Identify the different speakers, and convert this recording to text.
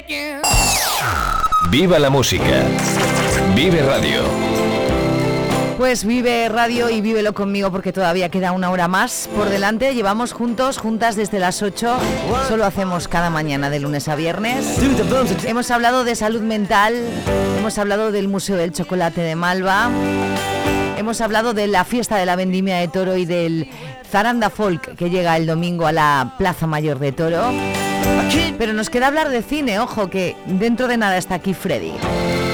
Speaker 1: Viva la música. Vive Radio.
Speaker 2: Pues vive Radio y vívelo conmigo porque todavía queda una hora más por delante. Llevamos juntas desde las 8. Solo hacemos cada mañana de lunes a viernes. Hemos hablado de salud mental. Hemos hablado del Museo del Chocolate de Malva. Hemos hablado de la fiesta de la Vendimia de Toro y del Zaranda Folk que llega el domingo a la Plaza Mayor de Toro. Pero nos queda hablar de cine. Ojo que dentro de nada está aquí Freddy.